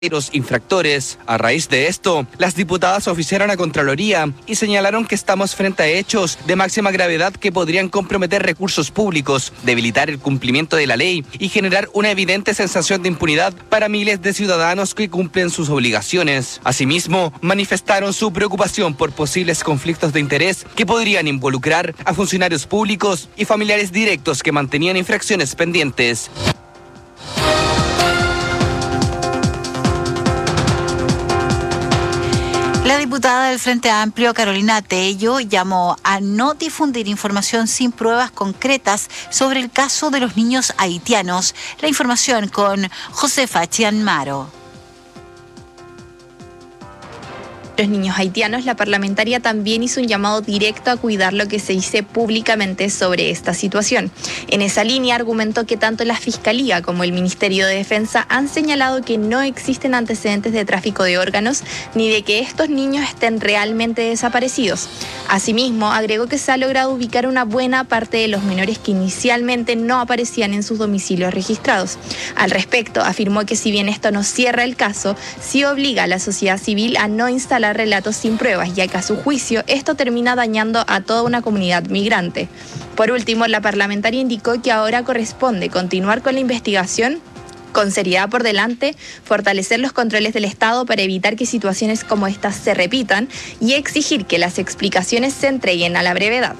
los infractores. A raíz de esto, las diputadas oficiaron a Contraloría y señalaron que estamos frente a hechos de máxima gravedad que podrían comprometer recursos públicos, debilitar el cumplimiento de la ley y generar una evidente sensación de impunidad para miles de ciudadanos que cumplen sus obligaciones. Asimismo, manifestaron su preocupación por posibles conflictos de interés que podrían involucrar a funcionarios públicos y familiares directos que mantenían infracciones pendientes. La diputada del Frente Amplio, Carolina Tello, llamó a no difundir información sin pruebas concretas sobre el caso de los niños haitianos. La información con Josefa Chianmaro. Los niños haitianos, la parlamentaria también hizo un llamado directo a cuidar lo que se dice públicamente sobre esta situación. En esa línea argumentó que tanto la Fiscalía como el Ministerio de Defensa han señalado que no existen antecedentes de tráfico de órganos ni de que estos niños estén realmente desaparecidos. Asimismo, agregó que se ha logrado ubicar una buena parte de los menores que inicialmente no aparecían en sus domicilios registrados. Al respecto, afirmó que si bien esto no cierra el caso, sí obliga a la sociedad civil a no instalar relatos sin pruebas, ya que a su juicio esto termina dañando a toda una comunidad migrante. Por último, la parlamentaria indicó que ahora corresponde continuar con la investigación con seriedad por delante, fortalecer los controles del Estado para evitar que situaciones como estas se repitan y exigir que las explicaciones se entreguen a la brevedad.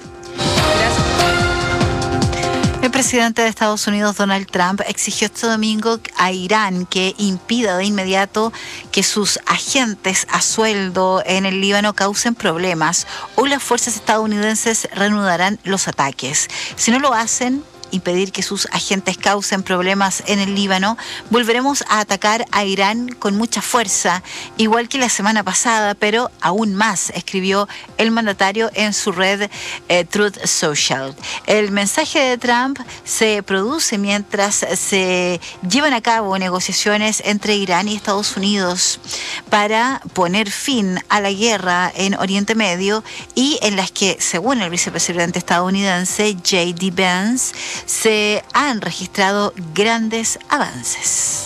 El presidente de Estados Unidos, Donald Trump, exigió este domingo a Irán que impida de inmediato que sus agentes a sueldo en el Líbano causen problemas o las fuerzas estadounidenses reanudarán los ataques. Si no lo hacen, impedir que sus agentes causen problemas en el Líbano, volveremos a atacar a Irán con mucha fuerza, igual que la semana pasada, pero aún más, escribió el mandatario en su red Truth Social. El mensaje de Trump se produce mientras se llevan a cabo negociaciones entre Irán y Estados Unidos para poner fin a la guerra en Oriente Medio y en las que, según el vicepresidente estadounidense J.D. Vance, se han registrado grandes avances.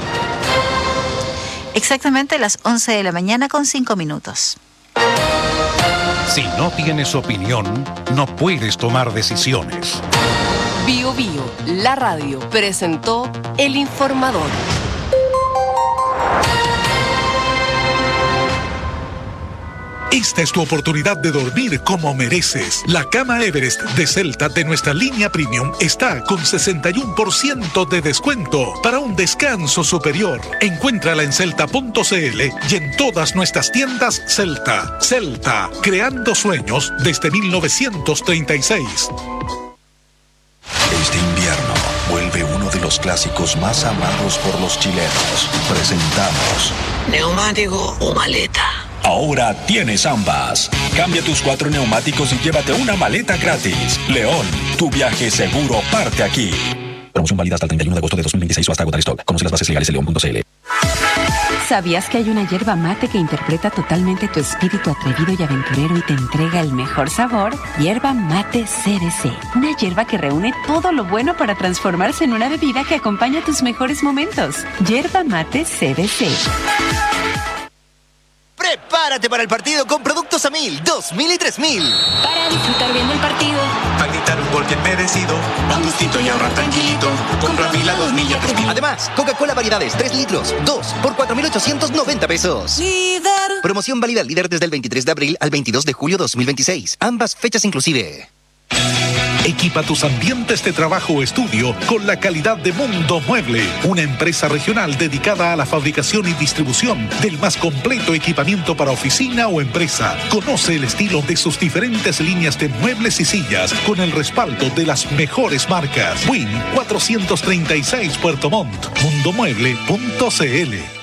Exactamente las 11 de la mañana con 5 minutos. Si no tienes opinión, no puedes tomar decisiones. Bio Bio, la radio, presentó El Informador. Esta es tu oportunidad de dormir como mereces. La cama Everest de Celta de nuestra línea Premium está con 61% de descuento para un descanso superior. Encuéntrala en celta.cl y en todas nuestras tiendas Celta. Celta, creando sueños desde 1936. Este invierno vuelve uno de los clásicos más amados por los chilenos. Presentamos ¿neumático o maleta? Ahora tienes ambas. Cambia tus 4 neumáticos y llévate una maleta gratis. León, tu viaje seguro parte aquí. Promoción válida hasta el 31 de agosto de 2026 o hasta agotar stock. Conoce las bases legales en león.cl. ¿Sabías que hay una hierba mate que interpreta totalmente tu espíritu atrevido y aventurero y te entrega el mejor sabor? Hierba Mate CBC. Una hierba que reúne todo lo bueno para transformarse en una bebida que acompaña tus mejores momentos. Hierba Mate CBC. Prepárate para el partido con productos a 1000, 2000 y 3000. Para disfrutar bien del partido. Para gritar un gol bien merecido. Da un gustito y ahorrar tranquilito. Compra 1000 a 2000 y a 3000. Además, Coca-Cola Variedades 3 litros, 2 por 4.890 pesos. Líder. Promoción válida líder desde el 23 de abril al 22 de julio 2026. Ambas fechas inclusive. Equipa tus ambientes de trabajo o estudio con la calidad de Mundo Mueble, una empresa regional dedicada a la fabricación y distribución del más completo equipamiento para oficina o empresa. Conoce el estilo de sus diferentes líneas de muebles y sillas con el respaldo de las mejores marcas. Win 436 Puerto Montt, mundomueble.cl.